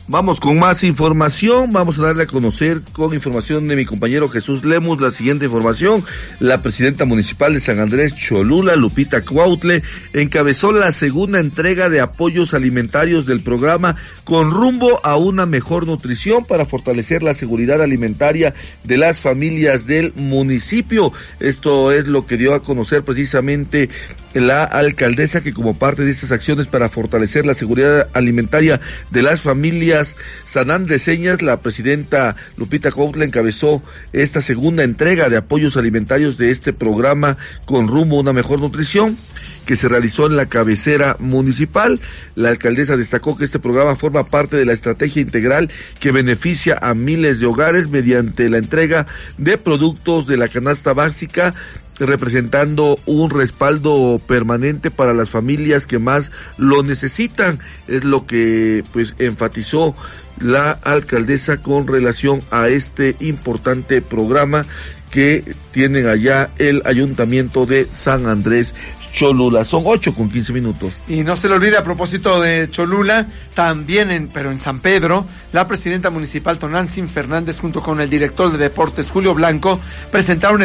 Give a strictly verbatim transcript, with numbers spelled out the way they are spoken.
Vamos con más información, vamos a darle a conocer con información de mi compañero Jesús Lemus la siguiente información. La presidenta municipal de San Andrés Cholula, Lupita Cuautle, encabezó la segunda entrega de apoyos alimentarios del programa Con Rumbo a una Mejor Nutrición para fortalecer la seguridad alimentaria de las familias del municipio. Esto es lo que dio a conocer precisamente la alcaldesa, que como parte de estas acciones para fortalecer la seguridad alimentaria de las familias sanandreseñas, la presidenta Lupita Cuautle encabezó esta segunda entrega de apoyos alimentarios de este programa Con Rumbo a una Mejor Nutrición, que se realizó en la cabecera municipal. La alcaldesa destacó que este programa forma parte de la estrategia integral que beneficia a miles de hogares mediante la entrega de productos de la canasta básica, representando un respaldo permanente para las familias que más lo necesitan. Es lo que pues enfatizó la alcaldesa con relación a este importante programa que tienen allá el Ayuntamiento de San Andrés Cholula. Son ocho con quince minutos. Y no se le olvide, a propósito de Cholula, también en, pero en San Pedro, la presidenta municipal Tonantzin Fernández junto con el director de deportes Julio Blanco presentaron el